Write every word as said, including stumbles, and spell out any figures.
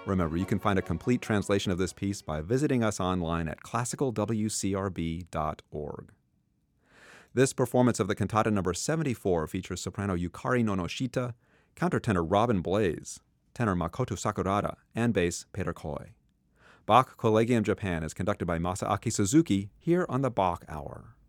Remember, you can find a complete translation of this piece by visiting us online at classical w c r b dot org. This performance of the cantata number seventy-four features soprano Yukari Nonoshita, countertenor Robin Blaze, tenor Makoto Sakurada, and bass Peter Koi. Bach Collegium Japan is conducted by Masaaki Suzuki here on the Bach Hour.